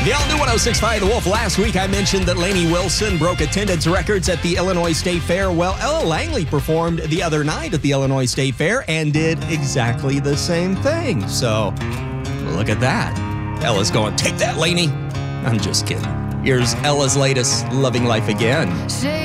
The all-new 106.5 The Wolf. Last week, I mentioned that Lainey Wilson broke attendance records at the Illinois State Fair. Well, Ella Langley performed the other night at the Illinois State Fair and did exactly the same thing. So, look at that. Ella's going, take that, Lainey. I'm just kidding. Here's Ella's latest, Loving Life Again.